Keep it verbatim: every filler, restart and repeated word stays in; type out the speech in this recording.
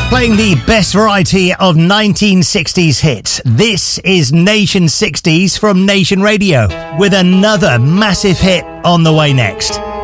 Playing the best variety of nineteen sixties hits. This is Nation sixties from Nation Radio, with another massive hit on the way next.